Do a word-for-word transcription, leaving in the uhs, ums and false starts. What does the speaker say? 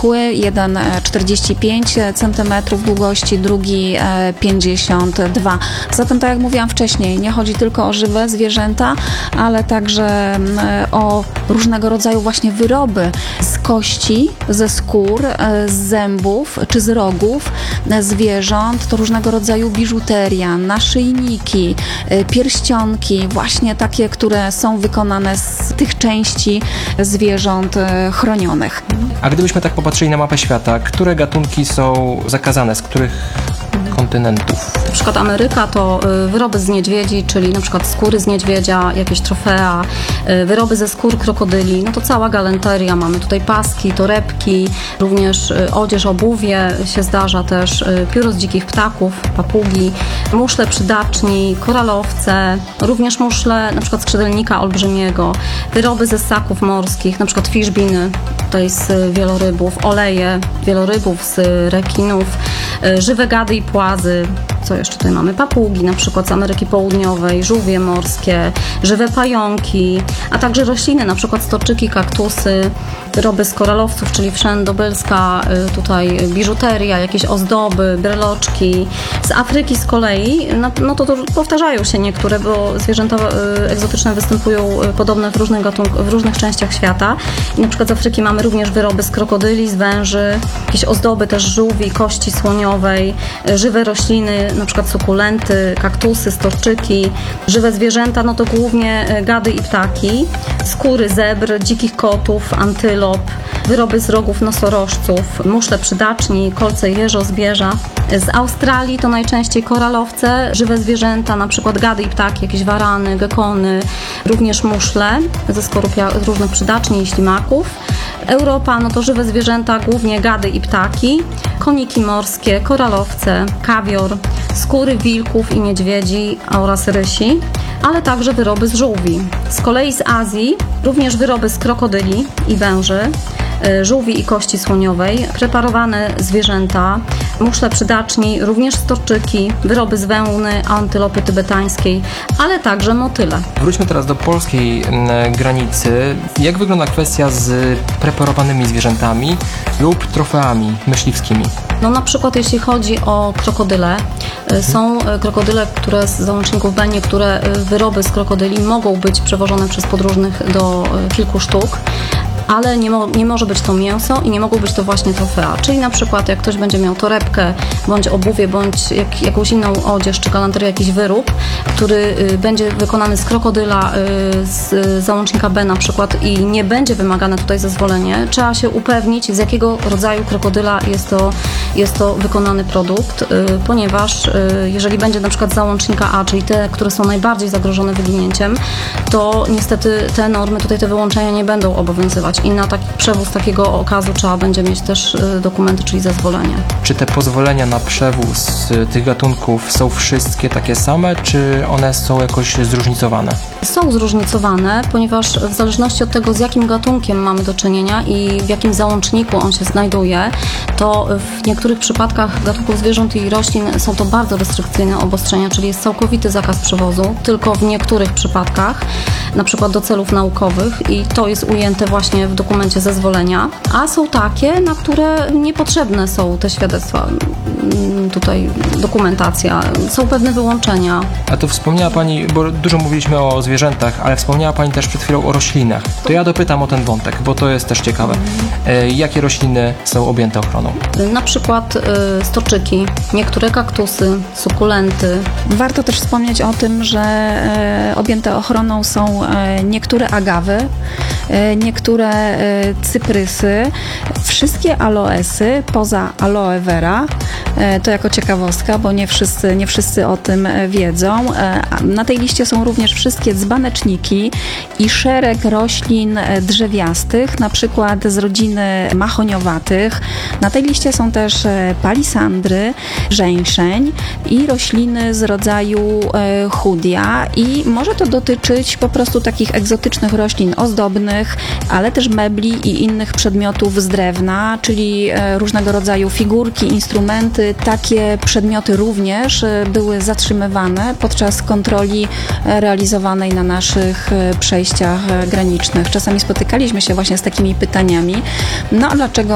pęchły, jeden czterdzieści pięć centymetrów długości, drugi pięćdziesiąt dwa. Zatem, tak jak mówiłam wcześniej, nie chodzi tylko o żywe zwierzęta, ale także o różnego rodzaju właśnie wyroby z kości, ze skór, z zębów czy z rogów zwierząt. To różnego rodzaju biżuteria, naszyjniki, pierścionki, właśnie takie, które są wykonane z tych części zwierząt chronionych. A gdybyśmy tak popatrzyli na mapę świata, które gatunki są zakazane, z których kontynentów? Na przykład Ameryka to wyroby z niedźwiedzi, czyli na przykład skóry z niedźwiedzia, jakieś trofea, wyroby ze skór krokodyli, no to cała galanteria. Mamy tutaj paski, torebki, również odzież, obuwie się zdarza też, pióro z dzikich ptaków, papugi, muszle przydaczni, koralowce, również muszle na przykład skrzydelnika olbrzymiego, wyroby ze ssaków morskich, na przykład fiszbiny, tutaj z wielorybów, oleje wielorybów, z rekinów, żywe gady i płazy. Co jeszcze tutaj mamy? Papugi, na przykład z Ameryki Południowej, żółwie morskie, żywe pająki, a także rośliny, na przykład stoczyki, kaktusy, wyroby z koralowców, czyli wszędobylska, tutaj biżuteria, jakieś ozdoby, breloczki. Z Afryki z kolei, no, no to, to powtarzają się niektóre, bo zwierzęta egzotyczne występują podobne w różnych gatunkach, w różnych częściach świata. I na przykład z Afryki mamy również wyroby z krokodyli, z węży, jakieś ozdoby też żółwi, kości słoniowej, żywe rośliny, na przykład sukulenty, kaktusy, storczyki, żywe zwierzęta, no to głównie gady i ptaki, skóry zebr, dzikich kotów, antylop, wyroby z rogów nosorożców, muszle przydaczni, kolce jeżozbierza. Z Australii to najczęściej koralowce, żywe zwierzęta, na przykład gady i ptaki, jakieś warany, gekony, również muszle ze skorupia różnych przydaczni i ślimaków. Europa, no to żywe zwierzęta, głównie gady i ptaki, koniki morskie, koralowce, kawior, skóry wilków i niedźwiedzi oraz rysi, ale także wyroby z żółwi. Z kolei z Azji również wyroby z krokodyli i węży, żółwi i kości słoniowej, preparowane zwierzęta, muszle przydaczni, również storczyki, wyroby z wełny, antylopy tybetańskiej, ale także motyle. Wróćmy teraz do polskiej granicy. Jak wygląda kwestia z preparowanymi zwierzętami lub trofeami myśliwskimi? No na przykład jeśli chodzi o krokodyle, są krokodyle, które z załączników B, niektóre wyroby z krokodyli mogą być przewożone przez podróżnych do kilku sztuk, ale nie, mo- nie może być to mięso i nie mogą być to właśnie trofea. Czyli na przykład jak ktoś będzie miał torebkę, bądź obuwie, bądź jak, jakąś inną odzież, czy galanterię, jakiś wyrób, który y, będzie wykonany z krokodyla, y, z załącznika B na przykład i nie będzie wymagane tutaj zezwolenie, trzeba się upewnić, z jakiego rodzaju krokodyla jest to, jest to wykonany produkt, y, ponieważ y, jeżeli będzie na przykład z załącznika A, czyli te, które są najbardziej zagrożone wyginięciem, to niestety te normy, tutaj te wyłączenia nie będą obowiązywać. I na taki przewóz takiego okazu trzeba będzie mieć też dokumenty, czyli zezwolenie. Czy te pozwolenia na przewóz tych gatunków są wszystkie takie same, czy one są jakoś zróżnicowane? Są zróżnicowane, ponieważ w zależności od tego, z jakim gatunkiem mamy do czynienia i w jakim załączniku on się znajduje, to w niektórych przypadkach gatunków zwierząt i roślin są to bardzo restrykcyjne obostrzenia, czyli jest całkowity zakaz przewozu, tylko w niektórych przypadkach, na przykład do celów naukowych i to jest ujęte właśnie w dokumencie zezwolenia, a są takie, na które niepotrzebne są te świadectwa, tutaj dokumentacja, są pewne wyłączenia. A to wspomniała Pani, bo dużo mówiliśmy o zwierzętach, ale wspomniała Pani też przed chwilą o roślinach. To ja dopytam o ten wątek, bo to jest też ciekawe. E, jakie rośliny są objęte ochroną? Na przykład y, stoczyki, niektóre kaktusy, sukulenty. Warto też wspomnieć o tym, że e, objęte ochroną są e, niektóre agawy, e, niektóre e, cyprysy, wszystkie aloesy poza aloe vera. E, to jako ciekawostka, bo nie wszyscy, nie wszyscy o tym wiedzą. E, na tej liście są również wszystkie dzbaneczniki i szereg roślin drzewiastych, na przykład z rodziny mahoniowatych. Na tej liście są też palisandry, żeńszeń i rośliny z rodzaju chudia i może to dotyczyć po prostu takich egzotycznych roślin ozdobnych, ale też mebli i innych przedmiotów z drewna, czyli różnego rodzaju figurki, instrumenty. Takie przedmioty również były zatrzymywane podczas kontroli realizowanej na naszych przejściach granicznych. Czasami spotykaliśmy się właśnie z takimi pytaniami, no a dlaczego